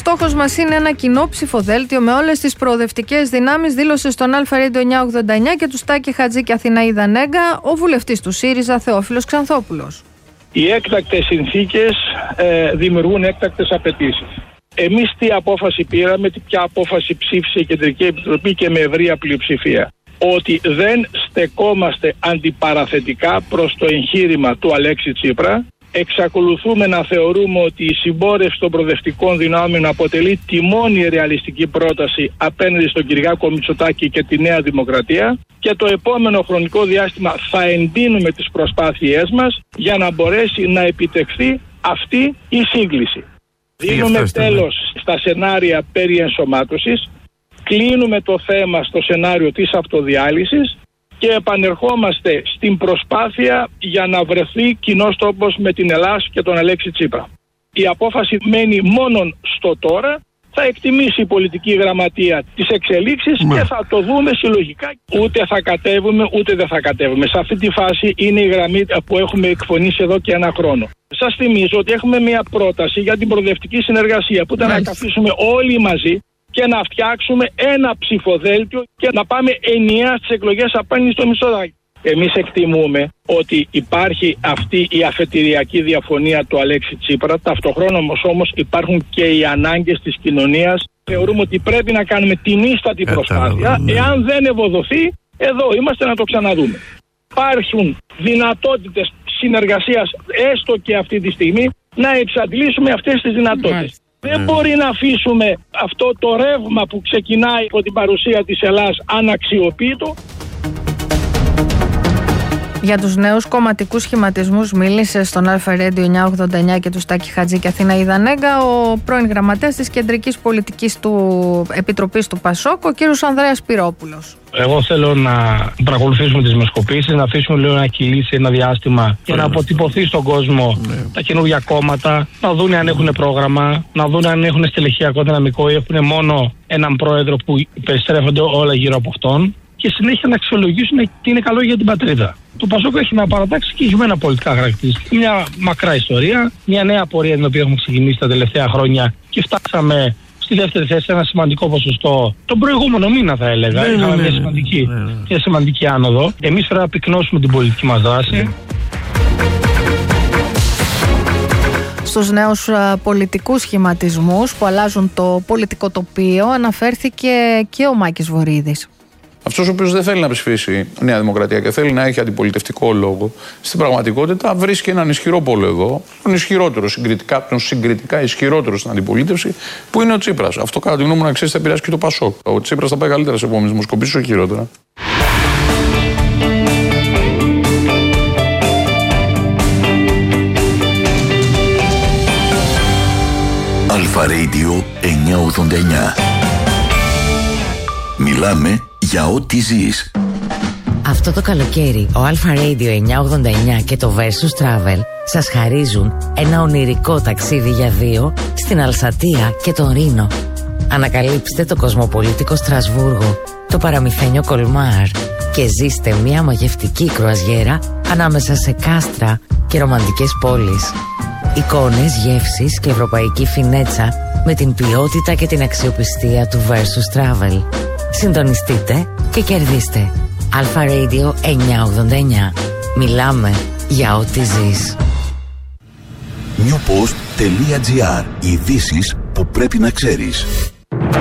στόχος μας είναι ένα κοινό ψηφοδέλτιο με όλες τις προοδευτικές δυνάμεις, δήλωσε στον Αλφα-Radio 989 και του Στάκη Χατζή και Αθηναίδα Νέγκα ο βουλευτής του ΣΥΡΙΖΑ Θεόφιλος Ξανθόπουλος. Οι έκτακτες συνθήκες δημιουργούν έκτακτες απαιτήσεις. Εμείς τι απόφαση πήραμε, ποια απόφαση ψήφισε η Κεντρική Επιτροπή και με ευρεία πλειοψηφία? Ότι δεν στεκόμαστε αντιπαραθετικά προς το εγχείρημα του Αλέξη Τσίπρα. Εξακολουθούμε να θεωρούμε ότι η συμπόρευση των προοδευτικών δυνάμεων αποτελεί τη μόνη ρεαλιστική πρόταση απέναντι στον Κυριάκο Μητσοτάκη και τη Νέα Δημοκρατία, και το επόμενο χρονικό διάστημα θα εντείνουμε τις προσπάθειές μας για να μπορέσει να επιτευχθεί αυτή η σύγκληση. Δίνουμε τέλος στα σενάρια περί ενσωμάτωσης, κλείνουμε το θέμα στο σενάριο της αυτοδιάλυσης και επανερχόμαστε στην προσπάθεια για να βρεθεί κοινός τόπος με την Ελλάδα και τον Αλέξη Τσίπρα. Η απόφαση μένει μόνον στο τώρα. Θα εκτιμήσει η πολιτική γραμματεία τις εξελίξεις και θα το δούμε συλλογικά. Ούτε θα κατέβουμε ούτε δεν θα κατέβουμε. Σε αυτή τη φάση είναι η γραμμή που έχουμε εκφωνήσει εδώ και ένα χρόνο. Σας θυμίζω ότι έχουμε μια πρόταση για την προοδευτική συνεργασία που ήταν να καθίσουμε όλοι μαζί και να φτιάξουμε ένα ψηφοδέλτιο και να πάμε ενιαία στις εκλογές απέναντι στο Μητσοτάκη. Εμείς εκτιμούμε ότι υπάρχει αυτή η αφετηριακή διαφωνία του Αλέξη Τσίπρα. Ταυτοχρόνως όμως υπάρχουν και οι ανάγκες της κοινωνίας. Θεωρούμε ότι πρέπει να κάνουμε την ίστατη προσπάθεια. Εάν δεν ευοδοθεί, εδώ είμαστε να το ξαναδούμε. Υπάρχουν δυνατότητες συνεργασίας, έστω και αυτή τη στιγμή, να εξαντλήσουμε αυτές τις δυνατότητες. Δεν μπορεί να αφήσουμε αυτό το ρεύμα που ξεκινάει από την παρουσία της Ελλάδας αναξιοποιητό. Για τους νέους κομματικούς σχηματισμούς μίλησε στον Αλφα-Radio 989 και του Στάκη Χατζή και Αθηναίδα Νέγκα ο πρώην γραμματέας της Κεντρικής Πολιτικής Επιτροπής του ΠΑΣΟΚ, ο κύριος Ανδρέας Πυρόπουλος. Εγώ θέλω να παρακολουθήσουμε τις δημοσκοπήσεις, να αφήσουμε λίγο να κυλήσει ένα διάστημα και να αποτυπωθεί στον κόσμο τα καινούργια κόμματα, να δουν αν έχουν πρόγραμμα, να δουν αν έχουν στελεχειακό δυναμικό ή έχουν μόνο έναν πρόεδρο που περιστρέφονται όλα γύρω από αυτόν, και συνέχεια να αξιολογήσουν τι είναι καλό για την πατρίδα. Το ΠΑΣΟΚ έχει να παρατάξει και ηγμένα πολιτικά χαρακτηριστικά. Μια μακρά ιστορία, μια νέα πορεία την οποία έχουμε ξεκινήσει τα τελευταία χρόνια και φτάσαμε στη δεύτερη θέση, ένα σημαντικό ποσοστό. Τον προηγούμενο μήνα θα έλεγα. Είχαμε μια σημαντική άνοδο. Εμείς πρέπει να πυκνώσουμε την πολιτική μας δράση. Στους νέους πολιτικούς σχηματισμούς που αλλάζουν το πολιτικό τοπίο αναφέρθηκε και ο Μάκης Βορίδης. Αυτός ο οποίος δεν θέλει να ψηφίσει Νέα Δημοκρατία και θέλει να έχει αντιπολιτευτικό λόγο, στην πραγματικότητα βρίσκει έναν ισχυρό πόλο εδώ, τον ισχυρότερο συγκριτικά ισχυρότερο στην αντιπολίτευση, που είναι ο Τσίπρας. Αυτό κατά τη γνώμη μου να ξέρει θα επηρεάσει και το ΠΑΣΟΚ. Ο Τσίπρας θα πάει καλύτερα σε επόμενες δημοσκοπήσεις, όχι χειρότερα. Αλφα-Radio 989. Μιλάμε για ό,τι ζεις. Αυτό το καλοκαίρι ο Αλφα-Radio 989 και το Versus Travel σας χαρίζουν ένα ονειρικό ταξίδι για δύο στην Αλσατία και τον Ρήνο. Ανακαλύψτε το κοσμοπολίτικο Στρασβούργο, το παραμυθένιο Κολμάρ και ζήστε μια μαγευτική κρουαζιέρα ανάμεσα σε κάστρα και ρομαντικές πόλεις. Εικόνες, γεύσεις και ευρωπαϊκή φινέτσα με την ποιότητα και την αξιοπιστία του Versus Travel. Συντονιστείτε και κερδίστε. Αλφα-Radio 989. Μιλάμε για ό,τι ζεις. Newpost.gr. Ειδήσεις που πρέπει να ξέρεις.